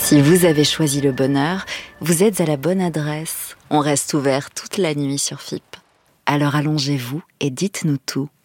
Si vous avez choisi le bonheur, vous êtes à la bonne adresse. On reste ouvert toute la nuit sur FIP. Alors allongez-vous et dites-nous tout.